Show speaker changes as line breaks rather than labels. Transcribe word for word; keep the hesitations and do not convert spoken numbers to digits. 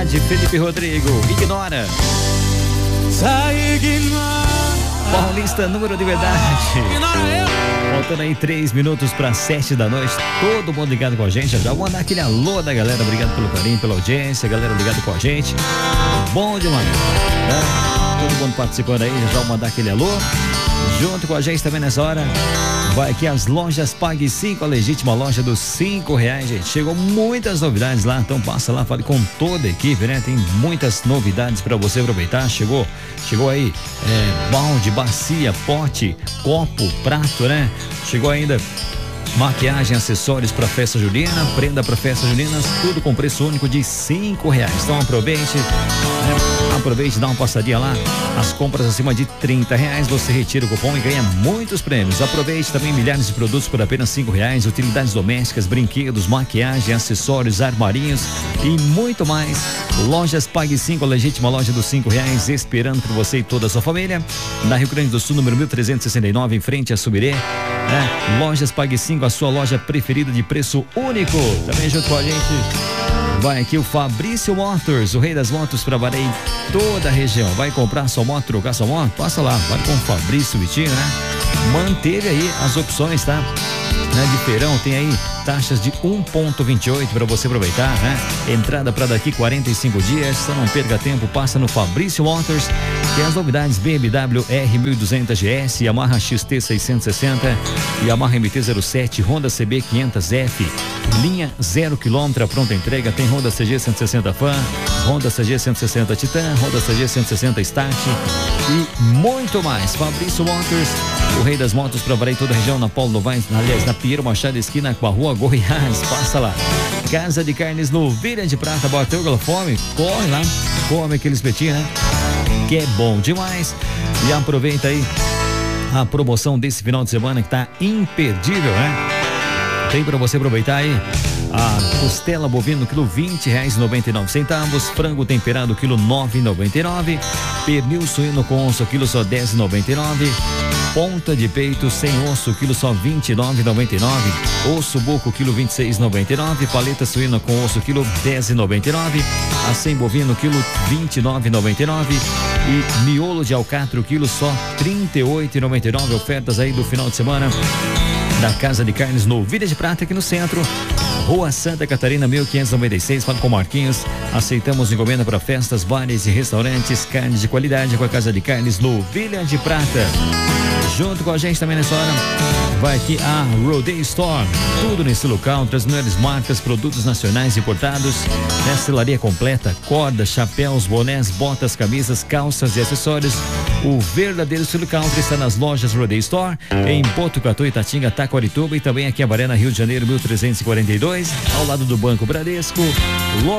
Verdade, Felipe Rodrigo, ignora. Paulista, número de verdade. Faltando aí três minutos para sete da noite. Todo mundo ligado com a gente. Já vou mandar aquele alô da galera. Obrigado pelo carinho, pela audiência. Galera ligado com a gente. Bom demais. É, todo mundo participando aí. Já vou mandar aquele alô. Junto com a gente também nessa hora. Vai aqui as lojas Pague cinco, a legítima loja dos cinco reais, gente. Chegou muitas novidades lá, então passa lá, fale com toda a equipe, né? Tem muitas novidades para você aproveitar. Chegou, chegou aí é, balde, bacia, pote, copo, prato, né? Chegou ainda maquiagem, acessórios para festa junina, prenda para festa juninas, tudo com preço único de cinco reais. Então aproveite, né? Aproveite, dá uma passadinha lá. As compras acima de trinta reais, você retira o cupom e ganha muitos prêmios. Aproveite também milhares de produtos por apenas cinco reais, utilidades domésticas, brinquedos, maquiagem, acessórios, armarinhos e muito mais. Lojas Pague cinco, a legítima loja dos cinco reais, esperando por você e toda a sua família. Na Rio Grande do Sul, número mil trezentos e sessenta e nove, em frente a Subirê. É, Lojas Pague cinco, a sua loja preferida de preço único. Também junto com a gente vai aqui o Fabrício Motors, o rei das motos para valer em toda a região. Vai comprar sua moto, trocar sua moto? Passa lá, vai com o Fabrício Vitinho, né? Manteve aí as opções, tá? Né, de feirão, tem aí taxas de um vírgula vinte e oito para você aproveitar, né? Entrada para daqui quarenta e cinco dias, só não perca tempo, passa no Fabrício Motors. Tem as novidades B M W R mil e duzentos G S, Yamaha X T seiscentos e sessenta, Yamaha M T zero sete, Honda C B quinhentos F, linha zero quilômetro, pronta entrega. Tem Honda C G cento e sessenta Fan, Honda C G cento e sessenta Titan, Honda C G cento e sessenta Start e muito mais. Fabrício Motors, o rei das motos para valer toda a região, na Paulo Novaes, aliás, na Pinheiro Machado, esquina com a rua Goiás. Passa lá. Casa de Carnes no Vilha de Prata. Bateu aquela fome? Corre lá, come aquele espetinho, né? Que é bom demais. E aproveita aí a promoção desse final de semana que tá imperdível, né? Tem para você aproveitar aí a costela bovina no quilo vinte reais e noventa e nove centavos, frango temperado quilo nove e noventa e nove, pernil suíno com osso quilo só dez e noventa e nove, ponta de peito sem osso quilo só vinte e nove e noventa e nove, osso buco quilo vinte e seis e noventa e nove, paleta suína com osso quilo dez e noventa e nove, acém bovino quilo vinte e nove e noventa e nove e miolo de alcatra quilo só trinta e oito e noventa e nove. Ofertas aí do final de semana da Casa de Carnes no Vilha de Prata, aqui no centro, Rua Santa Catarina, mil quinhentos e noventa e seis. Fala com Marquinhos. Aceitamos encomenda para festas, bares e restaurantes. Carnes de qualidade com a Casa de Carnes no Vilha de Prata. Junto com a gente também nessa hora vai aqui a Roday Store. Tudo nesse local, traz melhores marcas, produtos nacionais importados, pastelaria completa, cordas, chapéus, bonés, botas, camisas, calças e acessórios. O verdadeiro estilo country está nas lojas Roday Store, em Botucatu, Itatinga, Taquarituba e também aqui em Avaré, Rio de Janeiro, mil trezentos e quarenta e dois, ao lado do Banco Bradesco.